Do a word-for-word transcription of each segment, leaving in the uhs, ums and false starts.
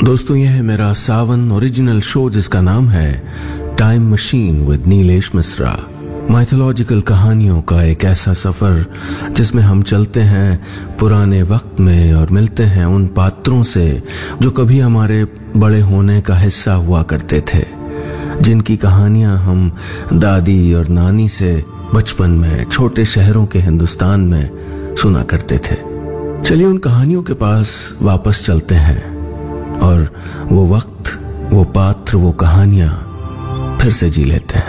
दोस्तों, यह है मेरा सावन ओरिजिनल शो जिसका नाम है time machine with Nilesh Mishra. Mythological कहानियों का एक ऐसा सफर जिसमें हम चलते हैं पुराने वक्त में और मिलते हैं उन पात्रों से जो कभी हमारे बड़े होने का हिस्सा हुआ करते थे, जिनकी कहानियां हम दादी और नानी से बचपन में छोटे शहरों के हिंदुस्तान में सुना करते थे। चलिए उन कहानियों के पास वापस चलते हैं और वो वक्त, वो पात्र, वो कहानियां फिर से जी लेते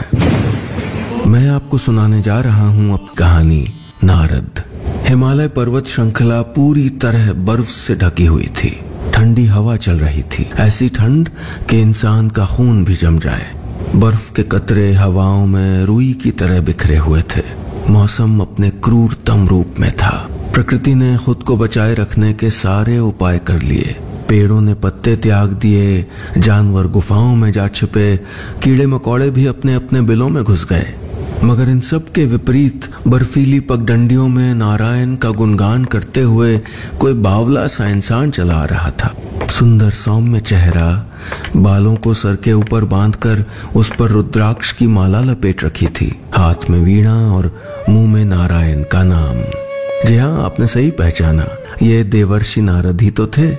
हैं। मैं आपको सुनाने जा रहा हूं अब कहानी नारद। हिमालय पर्वत श्रृंखला पूरी तरह बर्फ से ढकी हुई थी। ठंडी हवा चल रही थी, ऐसी ठंड कि इंसान का खून भी जम जाए। बर्फ के कतरे हवाओं में रुई की तरह बिखरे हुए थे। मौसम अपने क्रूरतम रूप में था। प्रकृति ने खुद को बचाए रखने के सारे उपाय कर लिए। पेड़ों ने पत्ते त्याग दिए, जानवर गुफाओं में जा छिपे, कीड़े मकोड़े भी अपने अपने बिलों में घुस गए। मगर इन सब के विपरीत बर्फीली पगडंडियों में नारायण का गुणगान करते हुए कोई बावला सा इंसान चला आ रहा था। सुंदर सौम्य चेहरा, बालों को सर के ऊपर बांधकर उस पर रुद्राक्ष की माला लपेट रखी थी, हाथ में वीणा और मुंह में नारायण का नाम। जी हाँ, आपने सही पहचाना, ये देवर्षि नारद ही तो थे।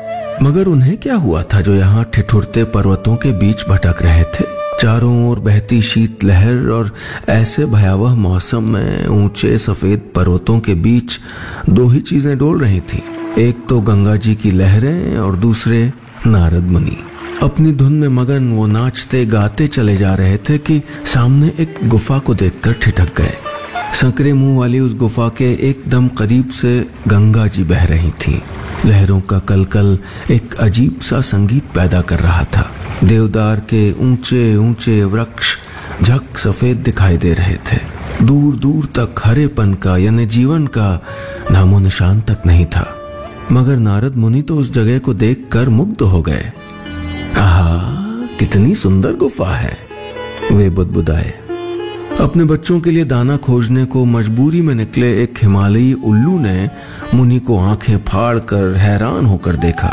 मगर उन्हें क्या हुआ था जो यहाँ ठिठुरते पर्वतों के बीच भटक रहे थे? चारों ओर बहती शीत लहर और ऐसे भयावह मौसम में ऊंचे सफेद पर्वतों के बीच दो ही चीजें डोल रही थी। एक तो गंगा जी की लहरें और दूसरे नारद मुनि। अपनी धुन में मगन वो नाचते गाते चले जा रहे थे कि सामने एक गुफा को देखकर ठिठक गए। संकरे मुंह वाली उस गुफा के एकदम करीब से गंगा जी बह रही थी। लहरों का कलकल एक अजीब सा संगीत पैदा कर रहा था। देवदार के ऊंचे ऊंचे वृक्ष झक सफेद दिखाई दे रहे थे। दूर दूर तक हरेपन का यानी जीवन का नामो निशान तक नहीं था। मगर नारद मुनि तो उस जगह को देखकर मुग्ध हो गए। आहा, कितनी सुंदर गुफा है, वे बुदबुदाए। अपने बच्चों के लिए दाना खोजने को मजबूरी में निकले एक हिमालयी उल्लू ने मुनि को आंखें फाड़कर हैरान होकर देखा,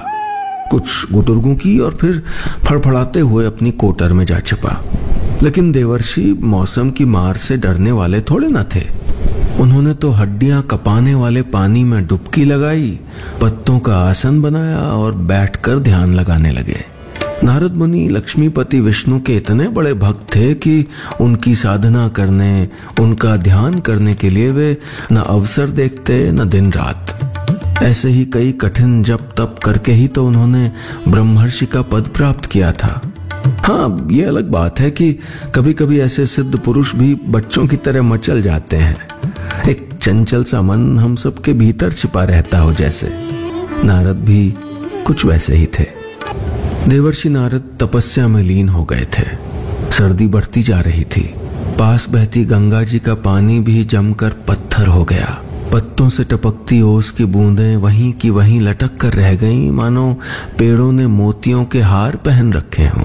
कुछ गुटुरगों की, और फिर फड़फड़ाते हुए अपनी कोटर में जा छिपा। लेकिन देवर्षि मौसम की मार से डरने वाले थोड़े न थे। उन्होंने तो हड्डियां कपाने वाले पानी में डुबकी लगाई, पत्तों का आसन बनाया और बैठकर ध्यान लगाने लगे। नारद मुनि लक्ष्मीपति विष्णु के इतने बड़े भक्त थे कि उनकी साधना करने, उनका ध्यान करने के लिए वे न अवसर देखते न दिन रात। ऐसे ही कई कठिन जप तप करके ही तो उन्होंने ब्रह्मर्षि का पद प्राप्त किया था। हाँ, ये अलग बात है कि कभी कभी ऐसे सिद्ध पुरुष भी बच्चों की तरह मचल जाते हैं। एक चंचल सा मन हम सबके भीतर छिपा रहता हो जैसे। नारद भी कुछ वैसे ही थे। देवर्षि नारद तपस्या में लीन हो गए थे। सर्दी बढ़ती जा रही थी। पास बहती गंगा जी का पानी भी जमकर पत्थर हो गया। पत्तों से टपकती ओस की बूंदें वहीं की वहीं लटक कर रह गईं, मानो पेड़ों ने मोतियों के हार पहन रखे हों।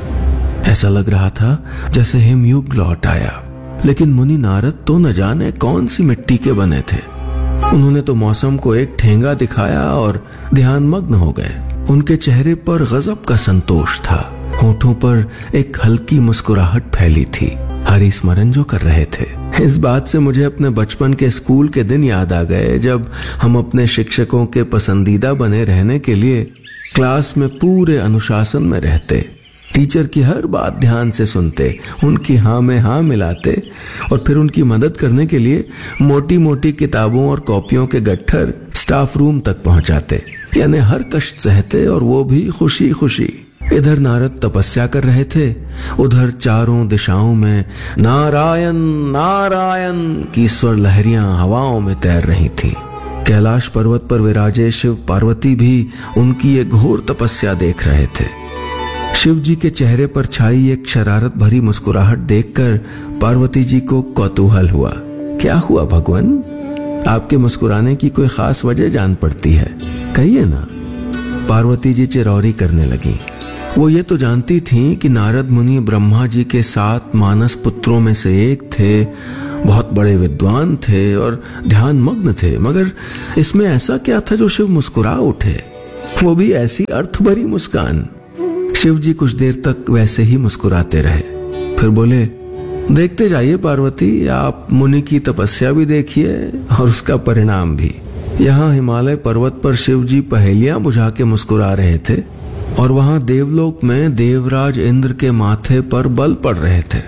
ऐसा लग रहा था जैसे हिमयुग लौट आया। लेकिन मुनि नारद तो न जाने कौन सी मिट्टी के बने थे। उन्होंने तो मौसम को एक ठेंगा दिखाया और ध्यान मग्न हो गए। उनके चेहरे पर गजब का संतोष था। होठों पर एक हल्की मुस्कुराहट फैली थी। हरि स्मरण जो कर रहे थे। इस बात से मुझे अपने बचपन के स्कूल के दिन याद आ गए, जब हम अपने शिक्षकों के पसंदीदा बने रहने के लिए क्लास में पूरे अनुशासन में रहते, टीचर की हर बात ध्यान से सुनते, उनकी हाँ में हाँ मिलाते और फिर उनकी मदद करने के लिए मोटी मोटी किताबों और कॉपियों के गट्ठर स्टाफ रूम तक पहुंचाते, यानी हर कष्ट सहते, और वो भी खुशी खुशी। इधर नारद तपस्या कर रहे थे, उधर चारों दिशाओं में नारायण नारायण की स्वर लहरियां हवाओं में तैर रही थीं। कैलाश पर्वत पर विराजे शिव पार्वती भी उनकी ये घोर तपस्या देख रहे थे। शिव जी के चेहरे पर छाई एक शरारत भरी मुस्कुराहट देखकर पार्वती जी को कौतूहल हुआ। क्या हुआ भगवान, आपके मुस्कुराने की कोई खास वजह जान पड़ती है, कहिए ना। पार्वती जी चिरौरी करने लगी। वो ये तो जानती थीं कि नारद मुनि ब्रह्मा जी के सात मानस पुत्रों में से एक थे, बहुत बड़े विद्वान थे और ध्यान मग्न थे। मगर इसमें ऐसा क्या था जो शिव मुस्कुरा उठे? वो भी ऐसी अर्थ भरी मुस्कान। शिव जी कुछ देर तक वैसे ही मुस्कुराते रहे, फिर बोले, देखते जाइए पार्वती, आप मुनि की तपस्या भी देखिए और उसका परिणाम भी। यहाँ हिमालय पर्वत पर शिव जी पहेलियां बुझा के मुस्कुरा रहे थे और वहां देवलोक में देवराज इंद्र के माथे पर बल पड़ रहे थे।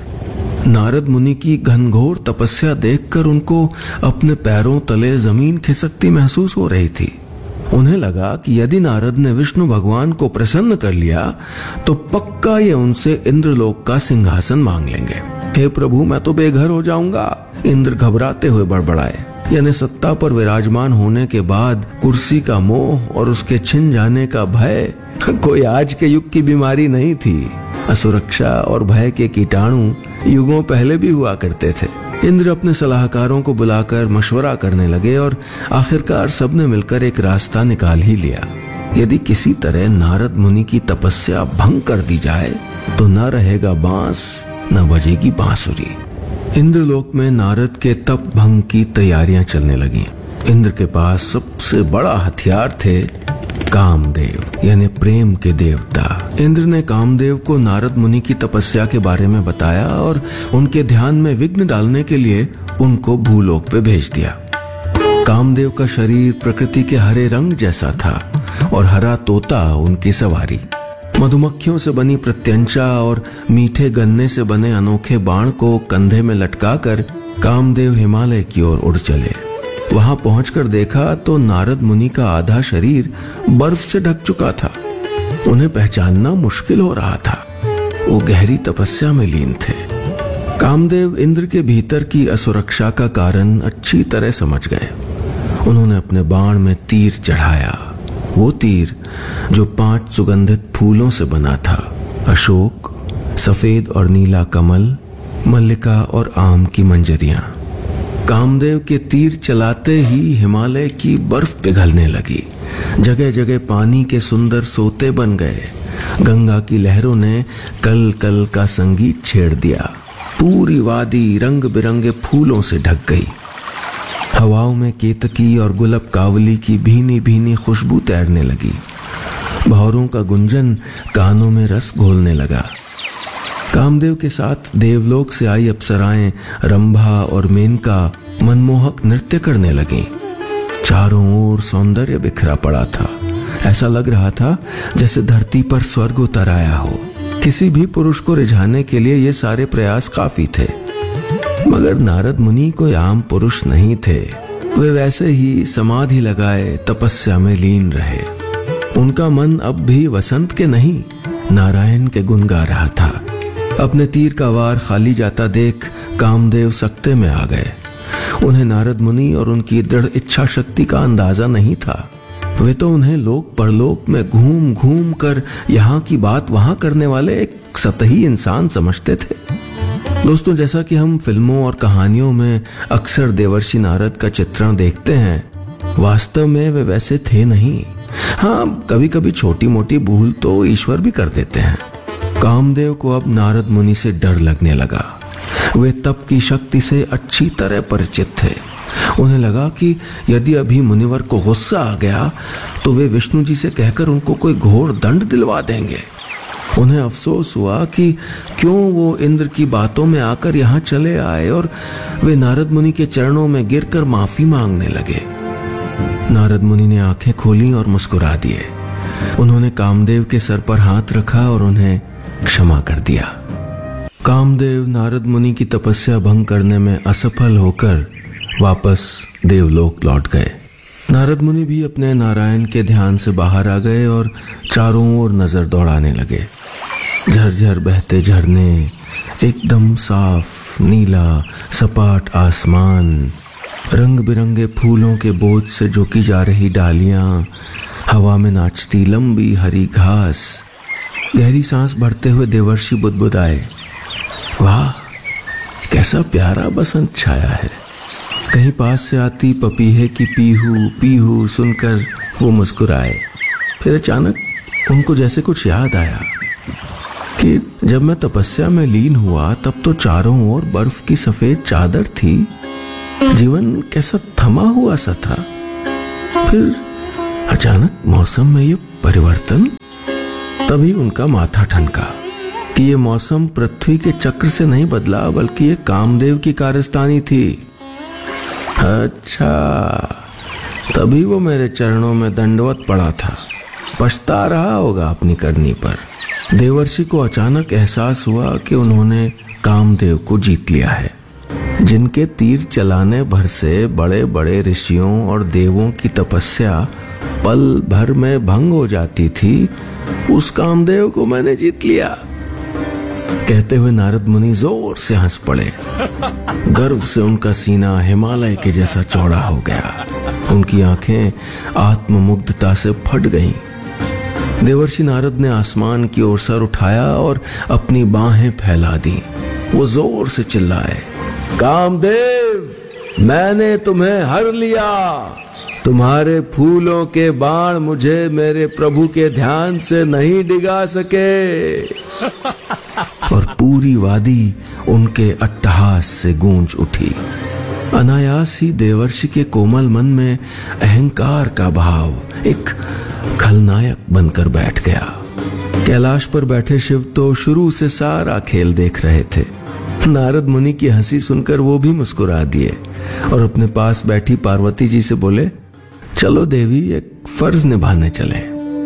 नारद मुनि की घनघोर तपस्या देखकर उनको अपने पैरों तले जमीन खिसकती महसूस हो रही थी। उन्हें लगा कि यदि नारद ने विष्णु भगवान को प्रसन्न कर लिया तो पक्का ये उनसे इंद्रलोक का सिंहासन मांग लेंगे। हे प्रभु, मैं तो बेघर हो जाऊंगा। इंद्र घबराते हुए बड़बड़ाए। यानी सत्ता पर विराजमान होने के बाद कुर्सी का मोह और उसके छिन जाने का भय कोई आज के युग की बीमारी नहीं थी। असुरक्षा और भय के कीटाणु युगों पहले भी हुआ करते थे। इंद्र अपने सलाहकारों को बुलाकर मशवरा करने लगे और आखिरकार सबने मिलकर एक रास्ता निकाल ही लिया। यदि किसी तरह नारद मुनि की तपस्या भंग कर दी जाए तो न रहेगा बांस न बजेगी बांसुरी। इंद्रलोक में नारद के तप भंग की तैयारियां चलने लगी। इंद्र के पास सबसे बड़ा हथियार थे कामदेव, यानी प्रेम के देवता। इंद्र ने कामदेव को नारद मुनि की तपस्या के बारे में बताया और उनके ध्यान में विघ्न डालने के लिए उनको भूलोक पे भेज दिया। कामदेव का शरीर प्रकृति के हरे रंग जैसा था और हरा तोता उनकी सवारी। मधुमक्खियों से बनी प्रत्यंचा और मीठे गन्ने से बने अनोखे बाण को कंधे में लटकाकर कामदेव हिमालय की ओर उड़ चले। वहां पहुंचकर देखा तो नारद मुनि का आधा शरीर बर्फ से ढक चुका था। उन्हें पहचानना मुश्किल हो रहा था। वो गहरी तपस्या में लीन थे। कामदेव इंद्र के भीतर की असुरक्षा का कारण अच्छी तरह समझ गए। उन्होंने अपने बाण में तीर चढ़ाया, वो तीर जो पांच सुगंधित फूलों से बना था, अशोक, सफेद और नीला कमल, मल्लिका और आम की मंजरियां। कामदेव के तीर चलाते ही हिमालय की बर्फ पिघलने लगी। जगह जगह पानी के सुंदर सोते बन गए। गंगा की लहरों ने कल कल का संगीत छेड़ दिया। पूरी वादी रंग बिरंगे फूलों से ढक गई। हवाओं में केतकी और गुलाब कावली की भीनी भीनी खुशबू तैरने लगी। भौरों का गुंजन कानों में रस घोलने लगा। कामदेव के साथ देवलोक से आई अप्सराएं रंभा और मेनका मनमोहक नृत्य करने लगीं। चारों ओर सौंदर्य बिखरा पड़ा था। ऐसा लग रहा था जैसे धरती पर स्वर्ग उतर आया हो। किसी भी पुरुष को रिझाने के लिए ये सारे प्रयास काफी थे, मगर नारद मुनि कोई आम पुरुष नहीं थे। वे वैसे ही समाधि लगाए तपस्या में लीन रहे। उनका मन अब भी वसंत के नहीं, नारायण के गुण गा रहा था। अपने तीर का वार खाली जाता देख कामदेव सकते में आ गए। उन्हें नारद मुनि और उनकी दृढ़ इच्छा शक्ति का अंदाजा नहीं था। वे तो उन्हें लोक परलोक में घूम घूम कर यहाँ की बात वहां करने वाले एक सतही इंसान समझते थे। दोस्तों, जैसा कि हम फिल्मों और कहानियों में अक्सर देवर्षि नारद का चित्रण देखते हैं, वास्तव में वे वैसे थे नहीं। हाँ, कभी कभी छोटी मोटी भूल तो ईश्वर भी कर देते हैं। कामदेव को अब नारद मुनि से डर लगने लगा। वे तप की शक्ति से अच्छी तरह परिचित थे। उन्हें लगा कि यदि अभी मुनिवर को गुस्सा आ गया तो वे विष्णु जी से कहकर उनको कोई घोर दंड दिलवा देंगे। उन्हें अफसोस हुआ कि क्यों वो इंद्र की बातों में आकर यहाँ चले आए और वे नारद मुनि के चरणों में गिरकर माफी मांगने लगे। नारद मुनि ने आंखें खोली और मुस्कुरा दिए। उन्होंने कामदेव के सर पर हाथ रखा और उन्हें क्षमा कर दिया। कामदेव नारद मुनि की तपस्या भंग करने में असफल होकर वापस देवलोक लौट गए। नारद मुनि भी अपने नारायण के ध्यान से बाहर आ गए और चारों ओर नजर दौड़ाने लगे। झरझर बहते झरने, एकदम साफ नीला सपाट आसमान, रंग बिरंगे फूलों के बोझ से झुकी जा रही डालियां, हवा में नाचती लंबी हरी घास। गहरी सांस भरते हुए देवर्षि बुदबुदाए, वाह कैसा प्यारा बसंत छाया है। कहीं पास से आती पपीहे की पीहू पीहू सुनकर वो मुस्कुराए। फिर अचानक उनको जैसे कुछ याद आया कि जब मैं तपस्या में लीन हुआ तब तो चारों ओर बर्फ की सफेद चादर थी। जीवन कैसा थमा हुआ सा था। फिर अचानक मौसम में ये परिवर्तन। तभी उनका माथा ठनका कि ये मौसम पृथ्वी के चक्र से नहीं बदला, बल्कि ये कामदेव की कारस्तानी थी। अच्छा, तभी वो मेरे चरणों में दंडवत पड़ा था, पछता रहा होगा अपनी करनी पर। देवर्षि को अचानक एहसास हुआ कि उन्होंने कामदेव को जीत लिया है। जिनके तीर चलाने भर से बड़े बड़े ऋषियों और देवों की तपस्या पल भर में भंग हो जाती थी, उस कामदेव को मैंने जीत लिया। कहते हुए नारद मुनि जोर से हंस पड़े। गर्व से उनका सीना हिमालय के जैसा चौड़ा हो गया। उनकी आंखें आत्ममुग्धता से फट गईं। देवर्षि नारद ने आसमान की ओर सर उठाया और अपनी बाहें फैला दी। वो जोर से चिल्लाए, कामदेव, मैंने तुम्हें हर लिया। तुम्हारे फूलों के बाण मुझे मेरे प्रभु के ध्यान से नहीं डिगा सके। और पूरी वादी उनके अट्टहास से गूंज उठी। अनायास ही देवर्षि के कोमल मन में अहंकार का भाव एक खलनायक बनकर बैठ गया। कैलाश पर बैठे शिव तो शुरू से सारा खेल देख रहे थे। नारद मुनि की हंसी सुनकर वो भी मुस्कुरा दिए और अपने पास बैठी पार्वती जी से बोले, चलो देवी, एक फर्ज निभाने चले।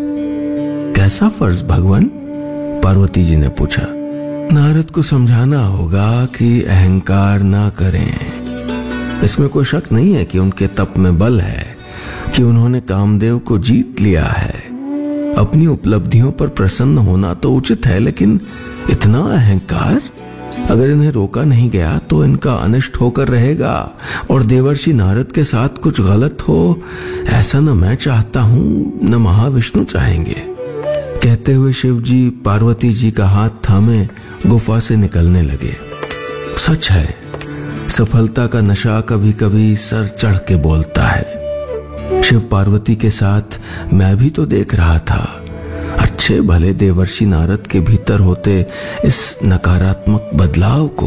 कैसा फर्ज भगवान? पार्वती जी ने पूछा। नारद को समझाना होगा कि अहंकार ना करें। इसमें कोई शक नहीं है कि उनके तप में बल है, कि उन्होंने कामदेव को जीत लिया है। अपनी उपलब्धियों पर प्रसन्न होना तो उचित है, लेकिन इतना अहंकार? अगर इन्हें रोका नहीं गया तो इनका अनिष्ट होकर रहेगा और देवर्षि नारद के साथ कुछ गलत हो, ऐसा न मैं चाहता हूं न महाविष्णु चाहेंगे। कहते हुए शिव जी पार्वती जी का हाथ थामे गुफा से निकलने लगे। सच है, सफलता का नशा कभी कभी सर चढ़ के बोलता है। शिव पार्वती के साथ मैं भी तो देख रहा था। अच्छे भले देवर्षि नारद के भीतर होते इस नकारात्मक बदलाव को।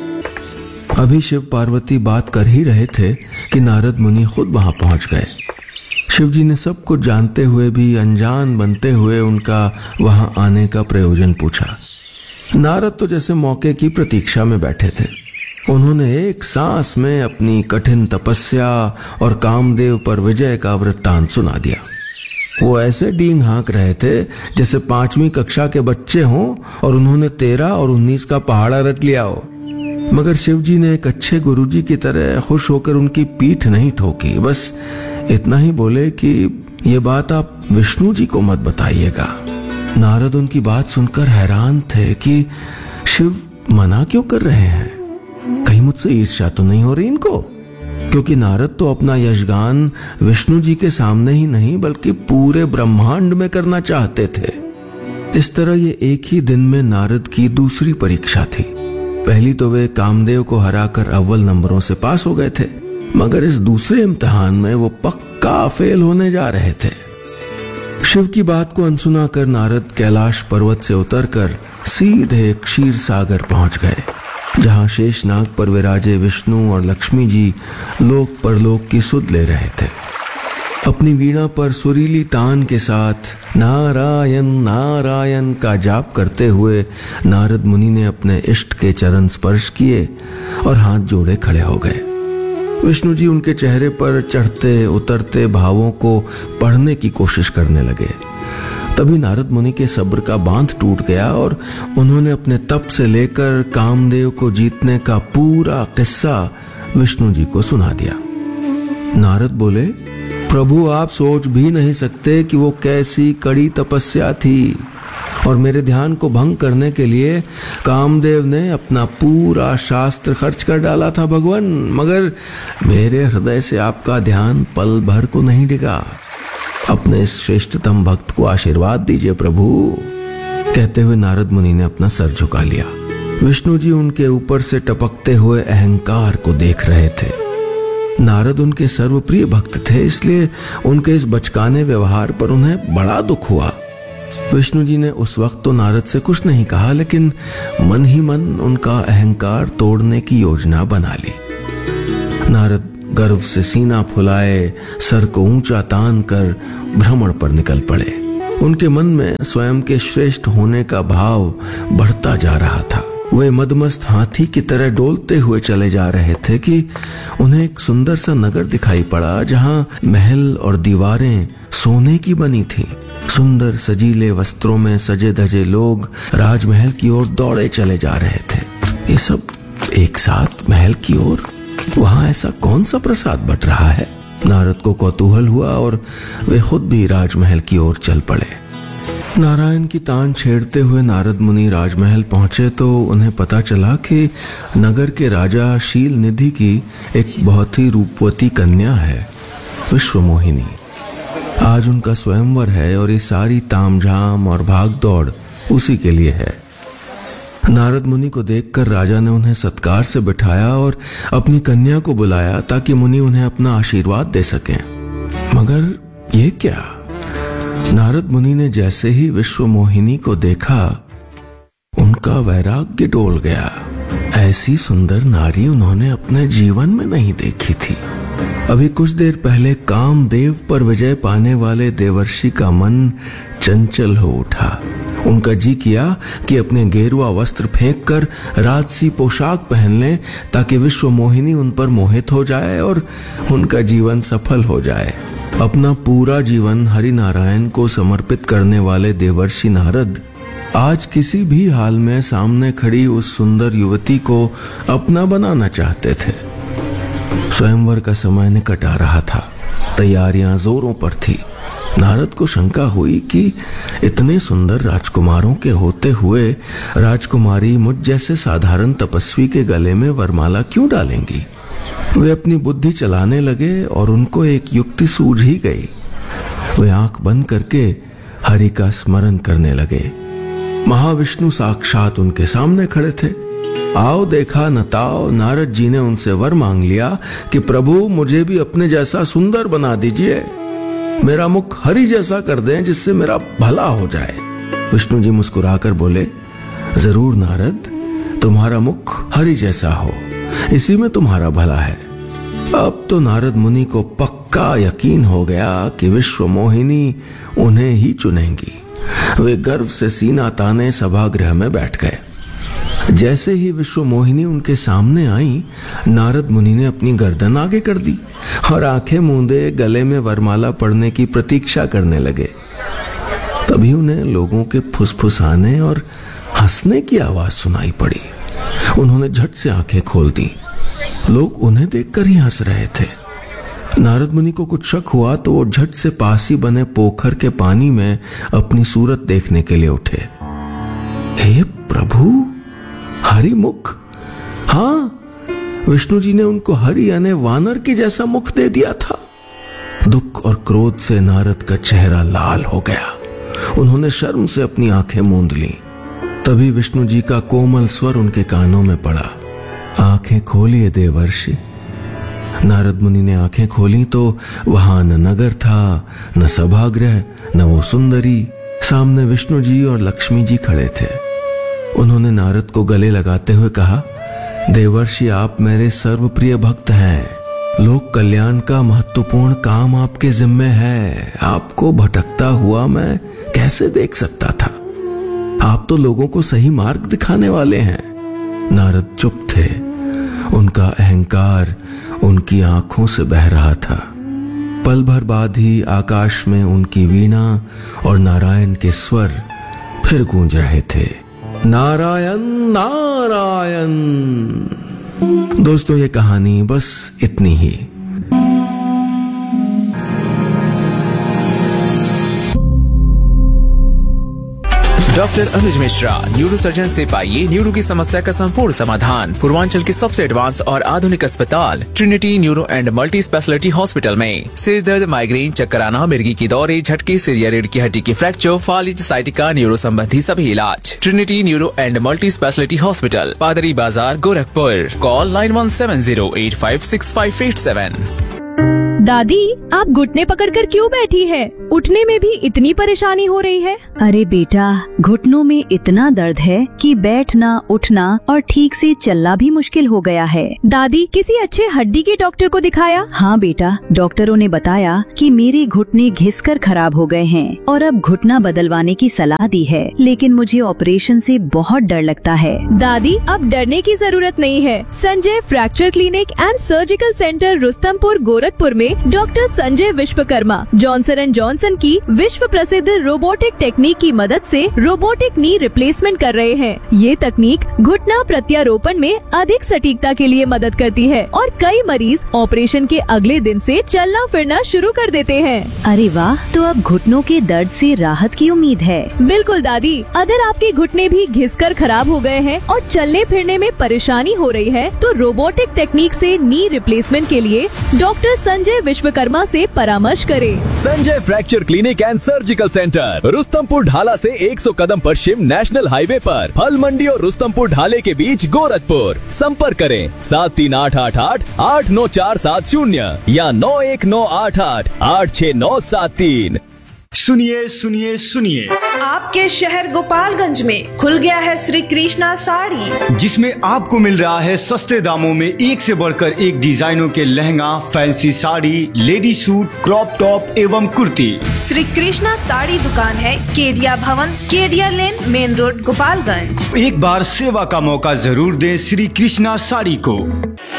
अभी शिव पार्वती बात कर ही रहे थे कि नारद मुनि खुद वहां पहुंच गए। शिव जी ने सब कुछ जानते हुए भी अनजान बनते हुए उनका वहां आने का प्रयोजन पूछा। नारद तो जैसे मौके की प्रतीक्षा में बैठे थे। उन्होंने एक सांस में अपनी कठिन तपस्या और कामदेव पर विजय का वृत्तांत सुना दिया। वो ऐसे डींग हाँक रहे थे जैसे पांचवी कक्षा के बच्चे हों और उन्होंने तेरह और उन्नीस का पहाड़ा रट लिया हो। मगर शिव जी ने एक अच्छे गुरुजी की तरह खुश होकर उनकी पीठ नहीं ठोकी। बस इतना ही बोले कि ये बात आप विष्णु जी को मत बताइएगा। नारद उनकी बात सुनकर हैरान थे कि शिव मना क्यों कर रहे हैं। कहीं मुझसे ईर्ष्या तो नहीं हो रही इनको? क्योंकि नारद तो अपना यशगान विष्णु जी के सामने ही नहीं बल्कि पूरे ब्रह्मांड में करना चाहते थे। इस तरह ये एक ही दिन में नारद की दूसरी परीक्षा थी। पहली तो वे कामदेव को हराकर अव्वल नंबरों से पास हो गए थे, मगर इस दूसरे इम्तिहान में वो पक्का फेल होने जा रहे थे। शिव की बात को अनसुना कर नारद कैलाश पर्वत से उतरकर सीधे क्षीर सागर पहुंच गए, जहां शेषनाग पर विराजे विष्णु और लक्ष्मी जी लोक परलोक की सुध ले रहे थे। अपनी वीणा पर सुरीली तान के साथ नारायण नारायण का जाप करते हुए नारद मुनि ने अपने इष्ट के चरण स्पर्श किए और हाथ जोड़े खड़े हो गए। विष्णु जी उनके चेहरे पर चढ़ते उतरते भावों को पढ़ने की कोशिश करने लगे। तभी नारद मुनि के सब्र का बांध टूट गया और उन्होंने अपने तप से लेकर कामदेव को जीतने का पूरा किस्सा विष्णु जी को सुना दिया। नारद बोले, प्रभु, आप सोच भी नहीं सकते कि वो कैसी कड़ी तपस्या थी और मेरे ध्यान को भंग करने के लिए कामदेव ने अपना पूरा शास्त्र खर्च कर डाला था भगवान, मगर मेरे हृदय से आपका ध्यान पल भर को नहीं डिगा। अपने इस श्रेष्ठतम भक्त को आशीर्वाद दीजिए प्रभु। कहते हुए नारद मुनि ने अपना सर झुका लिया। विष्णु जी उनके ऊपर से टपकते हुए अहंकार को देख रहे थे। नारद उनके सर्वप्रिय भक्त थे, इसलिए उनके इस बचकाने व्यवहार पर उन्हें बड़ा दुख हुआ। विष्णु जी ने उस वक्त तो नारद से कुछ नहीं कहा, लेकिन मन ही मन उनका अहंकार तोड़ने की योजना बना ली। नारद गर्व से सीना फुलाए सर को ऊंचा तान कर भ्रमण पर निकल पड़े। उनके मन में स्वयं के श्रेष्ठ होने का भाव बढ़ता जा रहा था। वे मदमस्त हाथी की तरह डोलते हुए चले जा रहे थे कि उन्हें एक सुंदर सा नगर दिखाई पड़ा, जहां महल और दीवारें सोने की बनी थीं। सुंदर सजीले वस्त्रों में सजे धजे लोग राजमहल की ओर दौड़े चले जा रहे थे। ये सब एक साथ महल की ओर। वहां ऐसा कौन सा प्रसाद बट रहा है? नारद को कौतूहल हुआ और वे खुद भी राजमहल की ओर चल पड़े। नारायण की तान छेड़ते हुए नारद मुनि राजमहल पहुंचे तो उन्हें पता चला कि नगर के राजा शील निधि की एक बहुत ही रूपवती कन्या है, विश्वमोहिनी। आज उनका स्वयंवर है और ये सारी तामझाम और भागदौड़ उसी के लिए है। नारद मुनि को देखकर राजा ने उन्हें सत्कार से बिठाया और अपनी कन्या को बुलाया ताकि मुनि उन्हें अपना आशीर्वाद दे सकें। मगर ये क्या? नारद मुनि ने जैसे ही विश्वमोहिनी को देखा, उनका वैराग्य डोल गया। ऐसी सुंदर नारी उन्होंने अपने जीवन में नहीं देखी थी। अभी कुछ देर पहले कामदेव पर विजय पाने वाले देवर्षि का मन चंचल हो उठा। उनका जी किया कि अपने गेरुआ वस्त्र फेंककर राजसी पोशाक पहन लें ताकि विश्वमोहिनी उन पर मोहित हो जाए और उनका जीवन सफल हो जाए। अपना पूरा जीवन हरि नारायण को समर्पित करने वाले देवर्षि नारद आज किसी भी हाल में सामने खड़ी उस सुंदर युवती को अपना बनाना चाहते थे। स्वयंवर का समय निकट आ रहा था। तैयारियां जोरों पर थी। नारद को शंका हुई कि इतने सुंदर राजकुमारों के होते हुए राजकुमारी मुझ जैसे साधारण तपस्वी के गले में वरमाला क्यों डालेंगी। वे अपनी बुद्धि चलाने लगे और उनको एक युक्ति सूझ ही गई। वे आंख बंद करके हरि का स्मरण करने लगे। महाविष्णु साक्षात उनके सामने खड़े थे। आओ देखा न ताओ, नारद जी ने उनसे वर मांग लिया कि प्रभु मुझे भी अपने जैसा सुंदर बना दीजिए, मेरा मुख हरि जैसा कर दें जिससे मेरा भला हो जाए। विष्णु जी मुस्कुराकर बोले, जरूर नारद, तुम्हारा मुख हरि जैसा हो, इसी में तुम्हारा भला है। अब तो नारद मुनि को पक्का यकीन हो गया कि विश्वमोहिनी उन्हें ही चुनेंगी। वे गर्व से सीना ताने सभागृह में बैठ गए। जैसे ही विश्वमोहिनी उनके सामने आई, नारद मुनि ने अपनी गर्दन आगे कर दी और आंखें मूंदे गले में वरमाला पड़ने की प्रतीक्षा करने लगे। तभी उन्हें लोगों के फुसफुसाने और हंसने की आवाज सुनाई पड़ी। उन्होंने झट से आंखें खोल दी। लोग उन्हें देखकर ही हंस रहे थे। नारद मुनि को कुछ शक हुआ तो वो झट से पास ही बने पोखर के पानी में अपनी सूरत देखने के लिए उठे। हे प्रभु, हरि मुख। हाँ, विष्णु जी ने उनको हरि यानी वानर के जैसा मुख दे दिया था। दुख और क्रोध से नारद का चेहरा लाल हो गया। उन्होंने शर्म से अपनी आंखें मूंद ली। तभी विष्णु जी का कोमल स्वर उनके कानों में पड़ा, आंखें खोलिए देवर्षि। नारद मुनि ने आंखें खोली तो वहां न नगर था, न सभागृह, न वो सुंदरी। सामने विष्णु जी और लक्ष्मी जी खड़े थे। उन्होंने नारद को गले लगाते हुए कहा, देवर्षि आप मेरे सर्वप्रिय भक्त हैं। लोक कल्याण का महत्वपूर्ण काम आपके जिम्मे है। आपको भटकता हुआ मैं कैसे देख सकता था। आप तो लोगों को सही मार्ग दिखाने वाले हैं। नारद चुप थे। उनका अहंकार उनकी आंखों से बह रहा था। पल भर बाद ही आकाश में उनकी वीणा और नारायण के स्वर फिर गूंज रहे थे, नारायण नारायण। दोस्तों, ये कहानी बस इतनी ही। डॉक्टर अनुज मिश्रा, न्यूरो सर्जन से पाइए न्यूरो की समस्या का संपूर्ण समाधान पूर्वांचल के सबसे एडवांस और आधुनिक अस्पताल Trinity neuro and multi speciality hospital में। सिर दर्द, माइग्रेन, चक्कर आना, मिर्गी की दौरे, झटके, सिर या रीढ़ की हड्डी की फ्रैक्चर, फालिज, साइटिका, न्यूरो संबंधी सभी इलाज। Trinity neuro and multi speciality hospital, पादरी बाजार, Gorakhpur. Call nine one seven zero eight five six five eight seven. दादी, आप घुटने पकड़कर क्यों बैठी है? उठने में भी इतनी परेशानी हो रही है। अरे बेटा, घुटनों में इतना दर्द है कि बैठना, उठना और ठीक से चलना भी मुश्किल हो गया है। दादी, किसी अच्छे हड्डी के डॉक्टर को दिखाया? हाँ बेटा, डॉक्टरों ने बताया कि मेरे घुटने घिसकर खराब हो गए हैं और अब घुटना बदलवाने की सलाह दी है, लेकिन मुझे ऑपरेशन से बहुत डर लगता है। दादी, अब डरने की जरूरत नहीं है। Sanjay fracture clinic and surgical centre Rustampur Gorakhpur में doctor Sanjay Vishwakarma Johnson and Johnson की विश्व प्रसिद्ध रोबोटिक टेक्निक की मदद से रोबोटिक नी रिप्लेसमेंट कर रहे हैं। ये तकनीक घुटना प्रत्यारोपण में अधिक सटीकता के लिए मदद करती है और कई मरीज ऑपरेशन के अगले दिन से चलना फिरना शुरू कर देते हैं। अरे वाह, तो अब घुटनों के दर्द से राहत की उम्मीद है। बिल्कुल दादी, अगर आपके घुटने भी घिसकर खराब हो गए हैं और चलने फिरने में परेशानी हो रही है, तो रोबोटिक टेक्निक से नी रिप्लेसमेंट के लिए डॉक्टर संजय विश्वकर्मा से परामर्श करें। Sanjay fracture clinic and surgical centre, Rustampur ढाला से सौ कदम पश्चिम नेशनल हाईवे पर, फल मंडी और रुस्तमपुर ढाले के बीच गोरखपुर। संपर्क करें सात तीन आठ आठ आठ आठ नौ चार सात शून्य या नौ एक नौ आठ आठ आठ छह नौ सात तीन। सुनिए सुनिए सुनिए, आपके शहर गोपालगंज में खुल गया है श्री कृष्णा साड़ी, जिसमें आपको मिल रहा है सस्ते दामों में एक से बढ़कर एक डिजाइनों के lehenga, fancy sari, lady suit, crop top एवं कुर्ती। श्री कृष्णा साड़ी दुकान है केडिया भवन, केडिया लेन, मेन रोड, गोपालगंज। एक बार सेवा का मौका जरूर दें श्री कृष्णा साड़ी को।